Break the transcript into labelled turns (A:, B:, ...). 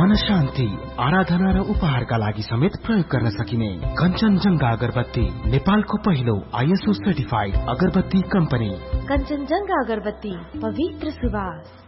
A: मन शान्ति, आराधना र उपहारका लागि समेत प्रयोग गर्न सकिने कञ्चनजंघा अगरबत्ती, नेपालको पहिलो ISO सर्टिफाइड अगरबत्ती कम्पनी।
B: कञ्चनजंघा अगरबत्ती, पवित्र सुवास।